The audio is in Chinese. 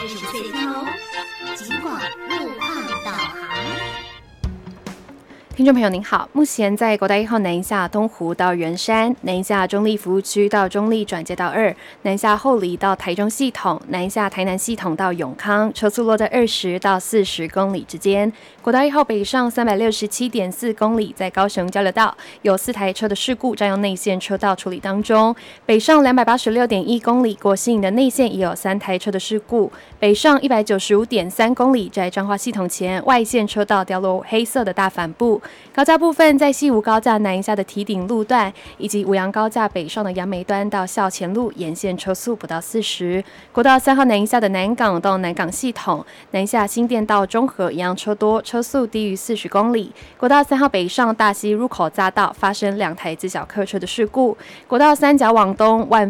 是什么隧道哦？尽管路况导航。 听众朋友您好，目前在国道1号南下东湖到圆山，南下中立服务区到中立转接道2，南下后里到台中系统，南下台南系统到永康，车速落在20到40公里之间。国道1号北上367.4公里，在高雄交流道有4台车的事故，占用内线车道处理当中。北上286.1公里，过新营的内线也有3台车的事故。北上195.3公里，在彰化系统前外线车道掉落黑色的大帆布。高架部分在西吴高架南下的堤顶路段，以及五杨高架北上的杨梅端到校前路沿线车速不到40。国道3号南下的南港到南港系统，南下新店到中和一样车多，车速低于40公里。国道3号北上大溪入口匝道发生2台自小客车的事故。国道3甲往东万